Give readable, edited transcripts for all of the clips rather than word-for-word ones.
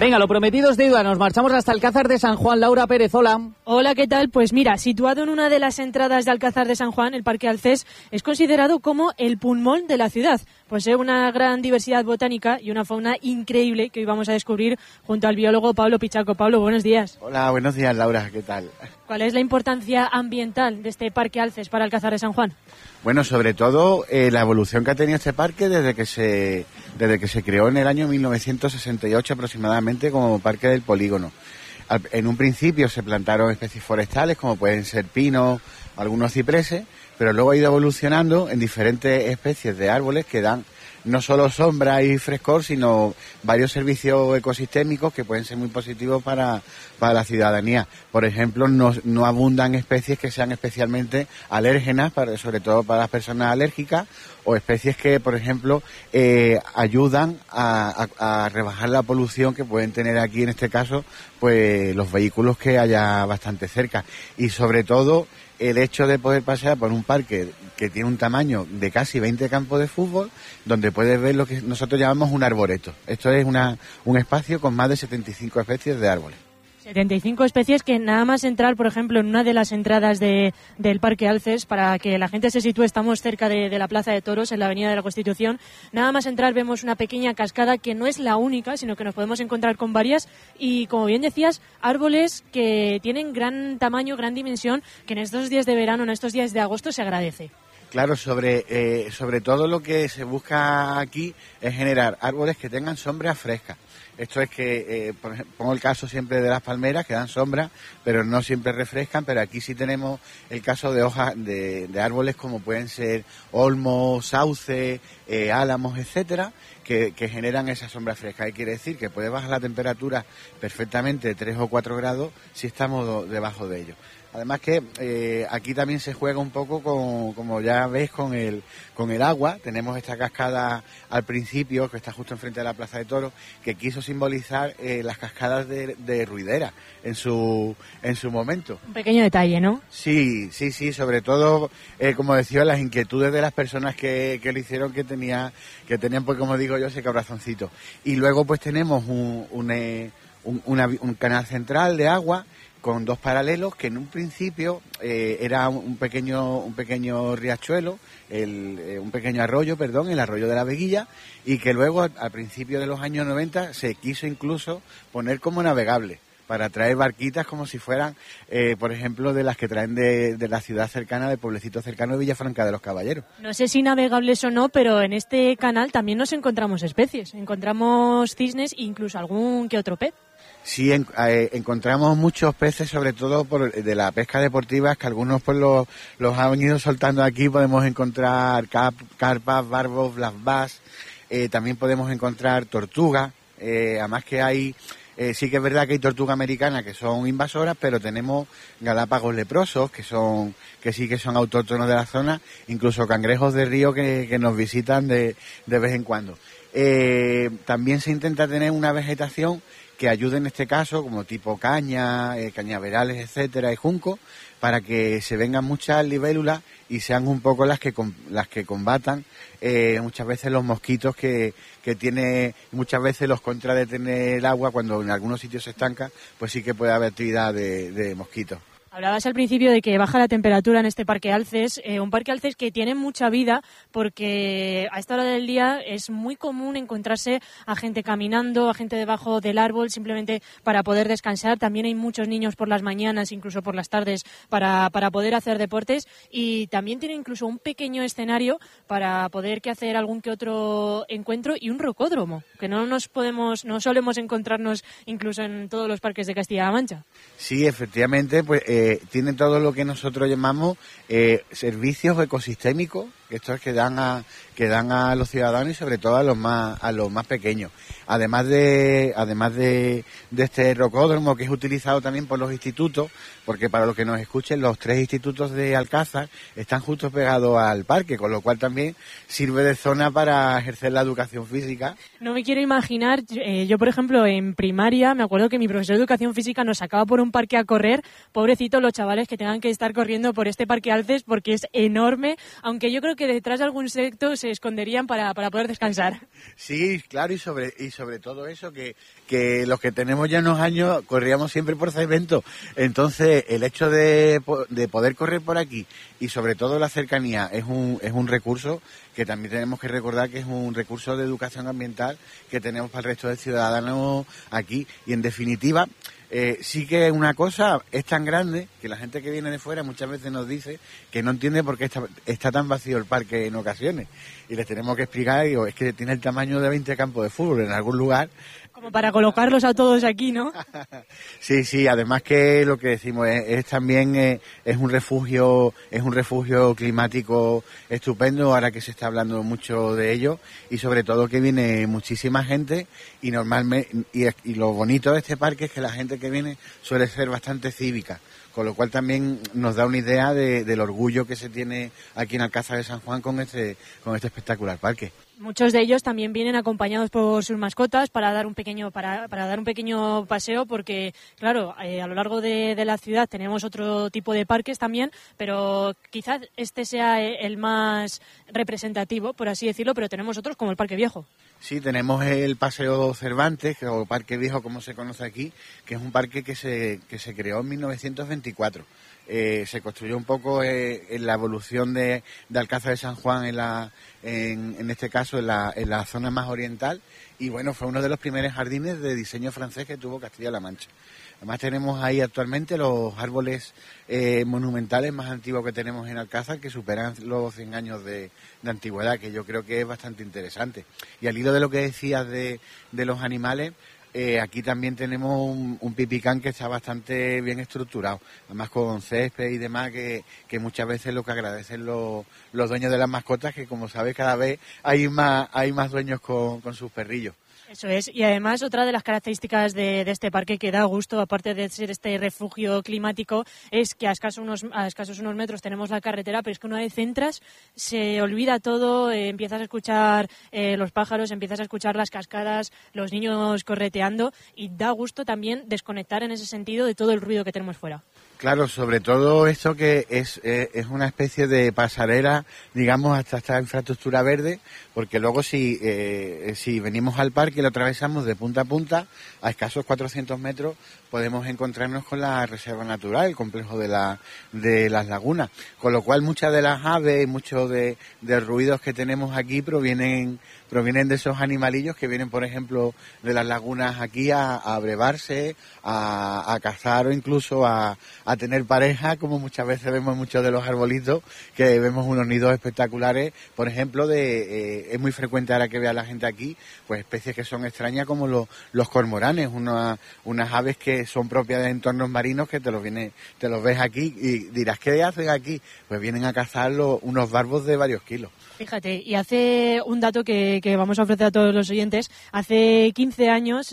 Venga, lo prometido es deuda. Nos marchamos hasta Alcázar de San Juan. Laura Pérez, hola. Hola, ¿qué tal? Pues mira, situado en una de las entradas de Alcázar de San Juan, el Parque Alcés es considerado como el pulmón de la ciudad. Posee una gran diversidad botánica y una fauna increíble que hoy vamos a descubrir junto al biólogo Pablo Pichaco. Pablo, buenos días. Hola, buenos días, Laura, ¿qué tal? ¿Cuál es la importancia ambiental de este Parque Alcés para Alcázar de San Juan? Bueno, sobre todo la evolución que ha tenido este parque desde que se creó en el año 1968 aproximadamente como Parque del Polígono. En un principio se plantaron especies forestales como pueden ser pinos, algunos cipreses, pero luego ha ido evolucionando en diferentes especies de árboles que dan no solo sombra y frescor, sino varios servicios ecosistémicos que pueden ser muy positivos para la ciudadanía. Por ejemplo, no abundan especies que sean especialmente alérgenas, sobre todo para las personas alérgicas, o especies que, por ejemplo, ayudan a rebajar la polución que pueden tener aquí, en este caso, pues los vehículos que haya bastante cerca. Y sobre todo, el hecho de poder pasear por un parque que tiene un tamaño de casi 20 campos de fútbol, donde puedes ver lo que nosotros llamamos un arboreto. Esto es un espacio con más de 75 especies de árboles. 75 especies que nada más entrar, por ejemplo, en una de las entradas del Parque Alcés, para que la gente se sitúe, estamos cerca de la Plaza de Toros, en la Avenida de la Constitución. Nada más entrar vemos una pequeña cascada que no es la única, sino que nos podemos encontrar con varias y, como bien decías, árboles que tienen gran tamaño, gran dimensión, que en estos días de verano, en estos días de agosto se agradece. Claro, sobre todo lo que se busca aquí es generar árboles que tengan sombra fresca. Esto es que, por ejemplo, pongo el caso siempre de las palmeras, que dan sombra, pero no siempre refrescan, pero aquí sí tenemos el caso de hojas de árboles como pueden ser olmos, sauce, álamos, etcétera, que generan esa sombra fresca. Y quiere decir que puede bajar la temperatura perfectamente de 3 o 4 grados si estamos debajo de ellos. Además que aquí también se juega un poco como ya ves, con el agua. Tenemos esta cascada al principio, que está justo enfrente de la Plaza de Toros, que quiso simbolizar las cascadas de Ruidera en su momento. Un pequeño detalle, ¿no? Sí, sobre todo, como decía, las inquietudes de las personas que lo hicieron, que tenían, pues como digo yo, ese corazoncito. Y luego pues tenemos un canal central de agua con dos paralelos, que en un principio era un pequeño riachuelo, un pequeño arroyo, el arroyo de la Veguilla, y que luego al principio de los años 90 se quiso incluso poner como navegable, para traer barquitas como si fueran, por ejemplo, de las que traen de la ciudad cercana, del pueblecito cercano de Villafranca de los Caballeros. No sé si navegables o no, pero en este canal también nos encontramos especies. Encontramos cisnes e incluso algún que otro pez. Sí, encontramos muchos peces, sobre todo de la pesca deportiva, que algunos pues los han ido soltando aquí. Podemos encontrar carpas, barbos, black bass, también podemos encontrar tortugas, además que hay... sí que es verdad que hay tortugas americanas que son invasoras, pero tenemos galápagos leprosos que sí que son autóctonos de la zona, incluso cangrejos de río que nos visitan de vez en cuando. También se intenta tener una vegetación que ayude en este caso, como tipo caña, cañaverales, etcétera, y junco, para que se vengan muchas libélulas y sean un poco las que combatan muchas veces los mosquitos que tiene, muchas veces los contra de tener el agua, cuando en algunos sitios se estanca, pues sí que puede haber actividad de mosquitos. Hablabas al principio de que baja la temperatura en este Parque Alcés, un Parque Alcés que tiene mucha vida porque a esta hora del día es muy común encontrarse a gente caminando, a gente debajo del árbol simplemente para poder descansar. También hay muchos niños por las mañanas, incluso por las tardes, para poder hacer deportes, y también tiene incluso un pequeño escenario para poder hacer algún que otro encuentro, y un rocódromo, que no solemos encontrarnos incluso en todos los parques de Castilla-La Mancha. Sí, efectivamente, pues tiene todo lo que nosotros llamamos servicios ecosistémicos, que esto es que dan a los ciudadanos y sobre todo a los más pequeños. Además de este rocódromo, que es utilizado también por los institutos, porque para los que nos escuchen, los 3 institutos de Alcázar están justo pegados al parque, con lo cual también sirve de zona para ejercer la educación física. No me quiero imaginar, yo por ejemplo en primaria me acuerdo que mi profesor de educación física nos sacaba por un parque a correr. Pobrecitos los chavales que tengan que estar corriendo por este Parque Alcés, porque es enorme, aunque yo creo que que detrás de algún secto se esconderían para poder descansar. Sí, claro, y sobre todo eso, que los que tenemos ya unos años corríamos siempre por cemento. Entonces, el hecho de poder correr por aquí y sobre todo la cercanía es un recurso que también tenemos que recordar que es un recurso de educación ambiental que tenemos para el resto de ciudadanos aquí. Y en definitiva, sí que una cosa es tan grande que la gente que viene de fuera muchas veces nos dice que no entiende por qué está tan vacío el parque en ocasiones. Y les tenemos que explicar, digo, es que tiene el tamaño de 20 campos de fútbol en algún lugar. Como para colocarlos a todos aquí, ¿no? Sí, además que lo que decimos es también es un refugio climático estupendo, ahora que se está hablando mucho de ello, y sobre todo que viene muchísima gente y normalmente y lo bonito de este parque es que la gente que viene suele ser bastante cívica, con lo cual también nos da una idea del orgullo que se tiene aquí en Alcázar de San Juan con este espectacular parque. Muchos de ellos también vienen acompañados por sus mascotas para dar un pequeño paseo, porque claro, a lo largo de la ciudad tenemos otro tipo de parques también, pero quizás este sea el más representativo, por así decirlo, pero tenemos otros como el Parque Viejo. Sí, tenemos el Paseo Cervantes, o Parque Viejo como se conoce aquí, que es un parque que se creó en 1924. Se construyó un poco en la evolución de Alcázar de San Juan en este caso en la zona más oriental, y bueno, fue uno de los primeros jardines de diseño francés que tuvo Castilla-La Mancha. Además tenemos ahí actualmente los árboles monumentales más antiguos que tenemos en Alcázar, que superan los 100 años de antigüedad, que yo creo que es bastante interesante. Y al hilo de lo que decías de los animales, aquí también tenemos un pipicán que está bastante bien estructurado, además con césped y demás, que muchas veces lo que agradecen los dueños de las mascotas, que como sabes cada vez hay más dueños con sus perrillos. Eso es, y además otra de las características de este parque que da gusto, aparte de ser este refugio climático, es que a escasos unos metros tenemos la carretera, pero es que una vez entras se olvida todo, empiezas a escuchar los pájaros, empiezas a escuchar las cascadas, los niños correteando, y da gusto también desconectar en ese sentido de todo el ruido que tenemos fuera. Claro, sobre todo esto que es una especie de pasarela, digamos, hasta esta infraestructura verde, porque luego si venimos al parque y lo atravesamos de punta a punta, a escasos 400 metros, podemos encontrarnos con la reserva natural, el complejo de las lagunas, con lo cual muchas de las aves y muchos de ruidos que tenemos aquí provienen de esos animalillos que vienen, por ejemplo, de las lagunas aquí a abrevarse, a cazar o incluso a tener pareja, como muchas veces vemos muchos de los arbolitos, que vemos unos nidos espectaculares, por ejemplo, es muy frecuente ahora que vea la gente aquí, pues especies que son extrañas como los cormoranes, unas aves que son propias de entornos marinos que te los ves aquí y dirás, ¿qué hacen aquí? Pues vienen a cazar unos barbos de varios kilos. Fíjate, y hace un dato que vamos a ofrecer a todos los oyentes. Hace 15 años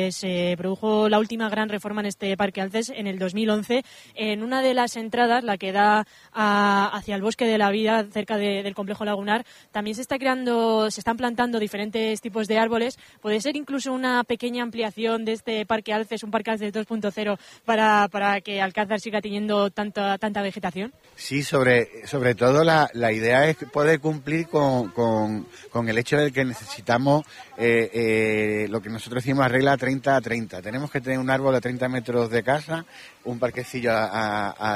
se produjo la última gran reforma en este Parque Alces, en el 2011. En una de las entradas, la que da hacia el Bosque de la Vida, cerca del complejo lagunar, también se están plantando diferentes tipos de árboles. Puede ser incluso una pequeña ampliación de este Parque Alces, un Parque Alces 2.0, para que Alcázar siga teniendo tanta vegetación. Sí, sobre todo la idea es poder cumplir con el hecho de que necesitamos lo que nosotros decimos la regla 30-30. Tenemos que tener un árbol a 30 metros de casa, un parquecillo a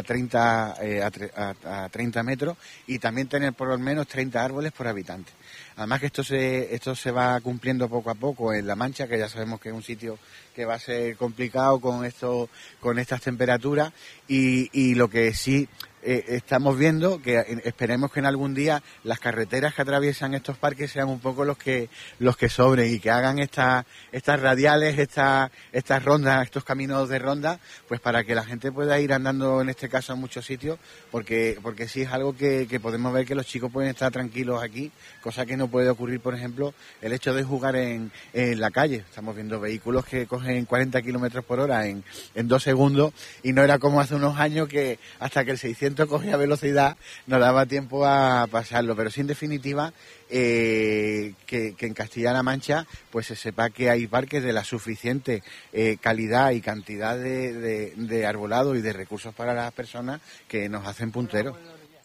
30 metros y también tener por lo menos 30 árboles por habitante. Además que esto se va cumpliendo poco a poco en La Mancha, que ya sabemos que es un sitio que va a ser complicado con estas temperaturas, y lo que sí estamos viendo, que esperemos que en algún día las carreteras que atraviesan estos parques sean un poco los que sobren y que hagan estas radiales, estas rondas, estos caminos de ronda, pues para que la gente pueda ir andando en este caso a muchos sitios, porque sí es algo que podemos ver que los chicos pueden estar tranquilos aquí, cosa que no puede ocurrir, por ejemplo, el hecho de jugar en la calle. Estamos viendo vehículos que cogen 40 kilómetros por hora en 2 segundos, y no era como hace unos años que hasta que el 600 cogía velocidad no daba tiempo a pasarlo. Pero sí, en definitiva, que en Castilla-La Mancha pues se sepa que hay parques de la suficiente calidad y cantidad de arbolado y de recursos para las personas que nos hacen punteros.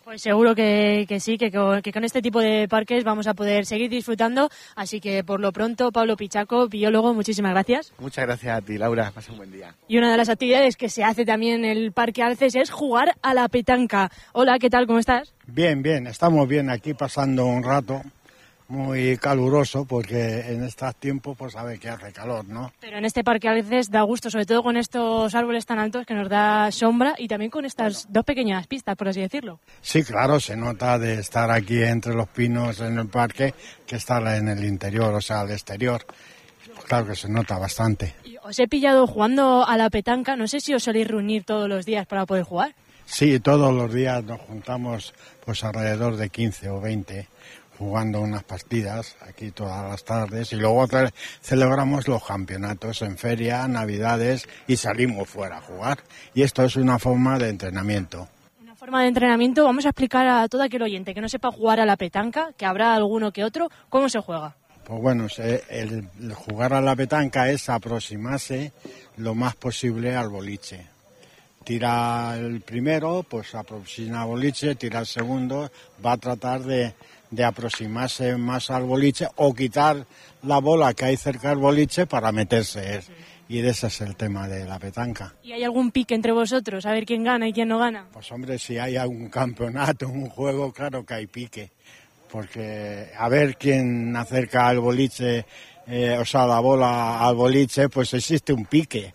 Pues seguro que sí, que con este tipo de parques vamos a poder seguir disfrutando. Así que por lo pronto, Pablo Pichaco, biólogo, muchísimas gracias. Muchas gracias a ti, Laura. Pasa un buen día. Y una de las actividades que se hace también en el Parque Alces es jugar a la petanca. Hola, ¿qué tal? ¿Cómo estás? Bien, estamos bien aquí pasando un rato muy caluroso porque en estos tiempos pues sabe que hace calor, ¿no? Pero en este Parque Alces da gusto, sobre todo con estos árboles tan altos que nos da sombra y también con estas dos pequeñas pistas, por así decirlo. Sí, claro, se nota de estar aquí entre los pinos en el parque que estar en el interior, o sea, al exterior. Claro que se nota bastante. Os he pillado jugando a la petanca, no sé si os soléis reunir todos los días para poder jugar. Sí, todos los días nos juntamos pues alrededor de 15 o 20 jugando unas partidas aquí todas las tardes y luego celebramos los campeonatos en feria, navidades y salimos fuera a jugar. Y esto es una forma de entrenamiento. Una forma de entrenamiento, vamos a explicar a todo aquel oyente que no sepa jugar a la petanca, que habrá alguno que otro, ¿cómo se juega? Pues bueno, el jugar a la petanca es aproximarse lo más posible al boliche. Tira el primero, pues aproxima al boliche, tira el segundo, va a tratar de aproximarse más al boliche o quitar la bola que hay cerca del boliche para meterse. Y ese es el tema de la petanca. ¿Y hay algún pique entre vosotros? A ver quién gana y quién no gana. Pues hombre, si hay algún campeonato, un juego, claro que hay pique. Porque a ver quién acerca al boliche, la bola al boliche, pues existe un pique.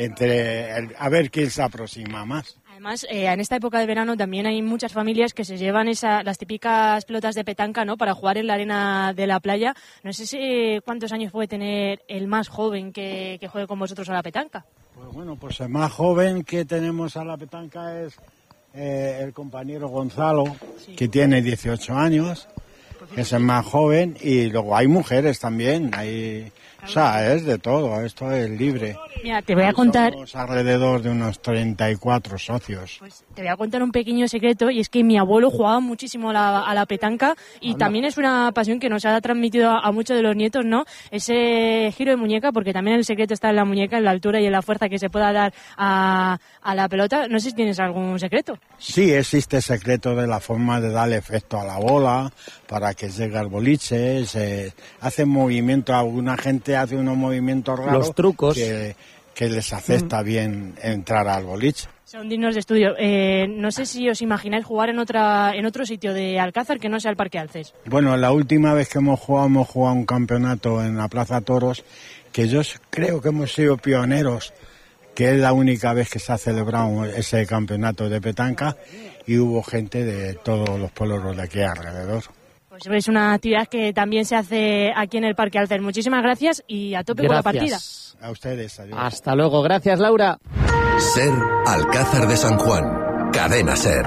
A ver quién se aproxima más. Además, en esta época de verano también hay muchas familias que se llevan las típicas pelotas de petanca, ¿no?, para jugar en la arena de la playa. No sé cuántos años puede tener el más joven que juegue con vosotros a la petanca. Pues bueno, pues el más joven que tenemos a la petanca es el compañero Gonzalo, sí, que tiene 18 años, que es el más joven, y luego hay mujeres también, o sea, es de todo, esto es libre. Mira, te voy a contar... Somos alrededor de unos 34 socios. Pues te voy a contar un pequeño secreto, y es que mi abuelo jugaba muchísimo a la petanca, y también es una pasión que nos ha transmitido a muchos de los nietos, ¿no? Ese giro de muñeca, porque también el secreto está en la muñeca, en la altura y en la fuerza que se pueda dar a la pelota. No sé si tienes algún secreto. Sí, existe el secreto de la forma de darle efecto a la bola, para que llegue al boliche, se hace movimiento, alguna gente hace unos movimientos raros. Los trucos. Que les acepta bien entrar al boliche. Son dignos de estudio. No sé si os imagináis jugar en otro sitio de Alcázar que no sea el Parque Alces. Bueno, la última vez que hemos jugado un campeonato en la Plaza Toros, que yo creo que hemos sido pioneros, que es la única vez que se ha celebrado ese campeonato de petanca, y hubo gente de todos los pueblos de aquí alrededor. Pues es una actividad que también se hace aquí en el Parque Alces. Muchísimas gracias y a tope con la partida. A ustedes, adiós. Hasta luego, gracias Laura. SER Alcázar de San Juan, Cadena SER.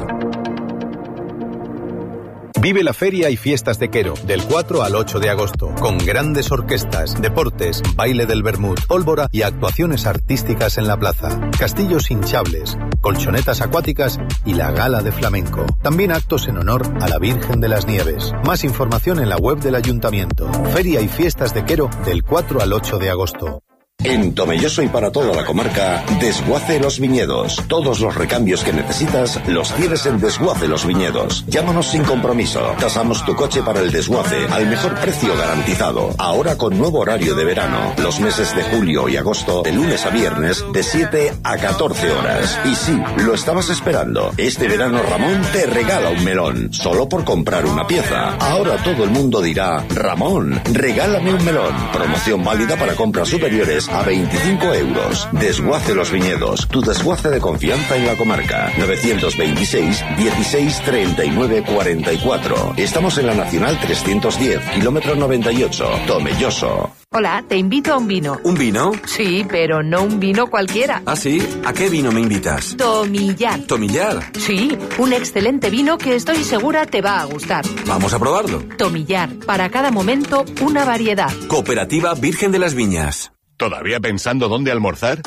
Vive la Feria y Fiestas de Quero, del 4 al 8 de agosto, con grandes orquestas, deportes, baile del vermut, pólvora y actuaciones artísticas en la plaza, castillos hinchables, colchonetas acuáticas y la gala de flamenco. También actos en honor a la Virgen de las Nieves. Más información en la web del Ayuntamiento. Feria y Fiestas de Quero, del 4 al 8 de agosto. En Tomelloso y para toda la comarca, Desguace Los Viñedos. Todos los recambios que necesitas los tienes en Desguace Los Viñedos. Llámanos sin compromiso. Tasamos tu coche para el desguace al mejor precio garantizado. Ahora con nuevo horario de verano. Los meses de julio y agosto, de lunes a viernes, de 7 a 14 horas. Y sí, lo estabas esperando. Este verano Ramón te regala un melón. Solo por comprar una pieza. Ahora todo el mundo dirá, Ramón, regálame un melón. Promoción válida para compras superiores a 25 euros. Desguace Los Viñedos, tu desguace de confianza en la comarca. 926 16 39 44. Estamos en la Nacional 310, kilómetro 98, Tomelloso. Hola, te invito a un vino. ¿Un vino? Sí, pero no un vino cualquiera. ¿Ah, sí? ¿A qué vino me invitas? Tomillar. ¿Tomillar? Sí, un excelente vino que estoy segura te va a gustar. Vamos a probarlo. Tomillar, para cada momento una variedad. Cooperativa Virgen de las Viñas. ¿Todavía pensando dónde almorzar?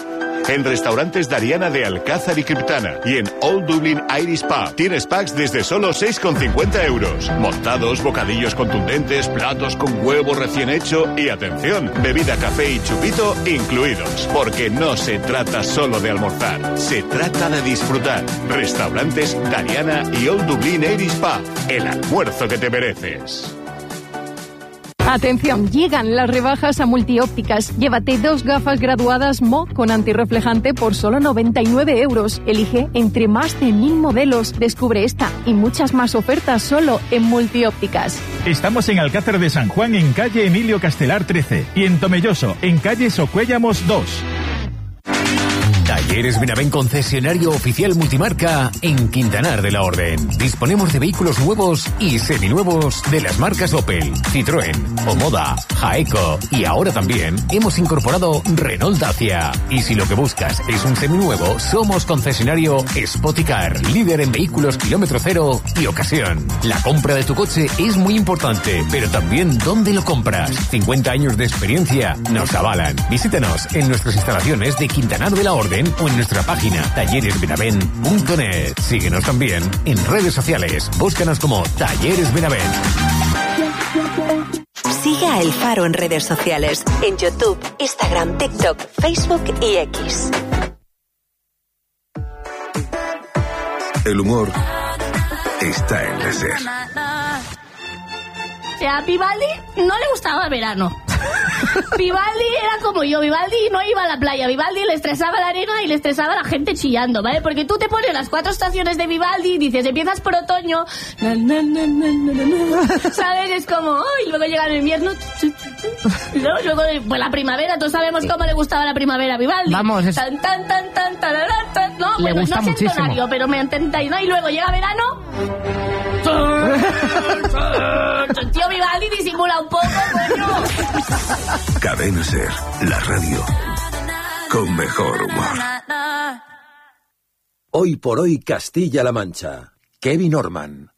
En Restaurantes Dariana de Alcázar y Criptana. Y en Old Dublin Irish Pub. Tienes packs desde solo 6,50 euros. Montados, bocadillos contundentes, platos con huevo recién hecho y, atención, bebida, café y chupito incluidos. Porque no se trata solo de almorzar, se trata de disfrutar. Restaurantes Dariana y Old Dublin Irish Pub. El almuerzo que te mereces. Atención, llegan las rebajas a Multiópticas. Llévate 2 gafas graduadas Mo con antirreflejante por solo 99 euros. Elige entre más de 1000 modelos. Descubre esta y muchas más ofertas solo en Multiópticas. Estamos en Alcázar de San Juan, en calle Emilio Castelar 13, y en Tomelloso, en calle Socuéllamos 2. Talleres Benavent, concesionario oficial multimarca en Quintanar de la Orden. Disponemos de vehículos nuevos y seminuevos de las marcas Opel, Citroën, Omoda, Jaeco y ahora también hemos incorporado Renault Dacia. Y si lo que buscas es un seminuevo, somos concesionario Spoticar, líder en vehículos kilómetro cero y ocasión. La compra de tu coche es muy importante, pero también dónde lo compras. 50 años de experiencia nos avalan. Visítanos en nuestras instalaciones de Quintanar de la Orden o en nuestra página talleresbenavent.net. Síguenos también en redes sociales. Búscanos como Talleres Benavent. Sigue a El Faro en redes sociales, en YouTube, Instagram, TikTok, Facebook y X. El humor está en la SER. O sea, a Vivaldi no le gustaba el verano. Vivaldi era como yo, Vivaldi no iba a la playa, Vivaldi le estresaba la arena y le estresaba a la gente chillando, ¿vale? Porque tú te pones las 4 estaciones de Vivaldi y dices, empiezas por otoño, ¿sabes? Es como, y luego llega el invierno, y luego pues la primavera, todos sabemos cómo le gustaba la primavera a Vivaldi. Vamos, es... tan, no, le bueno, gusta no sé muchísimo. tonario, pero me entendáis, ¿no? Y luego llega verano... Tío, Vivaldi disimula un poco, coño. Cadena SER, la radio con mejor humor. Hoy por hoy Castilla-La Mancha. Kevin Orman.